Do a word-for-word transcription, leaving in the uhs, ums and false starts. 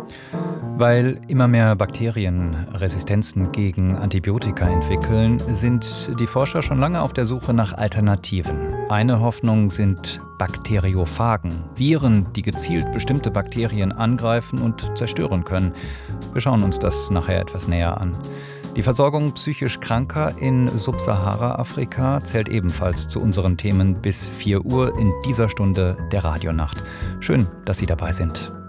Weil immer mehr Bakterien Resistenzen gegen Antibiotika entwickeln, sind die Forscher schon lange auf der Suche nach Alternativen. Eine Hoffnung sind Bakteriophagen, Viren, die gezielt bestimmte Bakterien angreifen und zerstören können. Wir schauen uns das nachher etwas näher an. Die Versorgung psychisch Kranker in Subsahara-Afrika zählt ebenfalls zu unseren Themen bis vier Uhr in dieser Stunde der Radionacht. Schön, dass Sie dabei sind.